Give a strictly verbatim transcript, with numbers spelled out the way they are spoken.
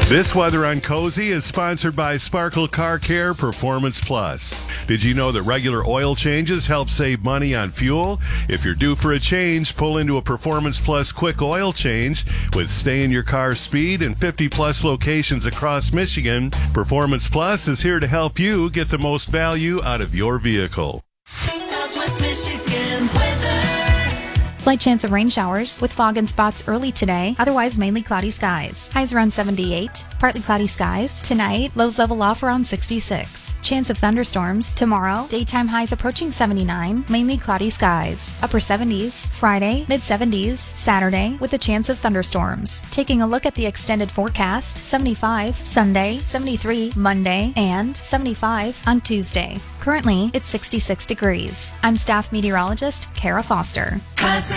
This Weather on Cozy is sponsored by Sparkle Car Care Performance Plus. Did you know that regular oil changes help save money on fuel? If you're due for a change, pull into a Performance Plus quick oil change. With stay in your car speed and fifty plus locations across Michigan, Performance Plus is here to help you get the most value out of your vehicle. Southwest Michigan weather. Slight chance of rain showers with fog and spots early today, otherwise mainly cloudy skies. Highs around seventy-eight, partly cloudy skies. Tonight, lows level off around sixty-six. Chance of thunderstorms tomorrow, daytime highs approaching seventy-nine, mainly cloudy skies. Upper seventies, Friday, mid seventies, Saturday, with a chance of thunderstorms. Taking a look at the extended forecast, seventy-five Sunday, seventy-three Monday, and seventy-five on Tuesday. Currently, it's sixty-six degrees. I'm staff meteorologist Kara Foster.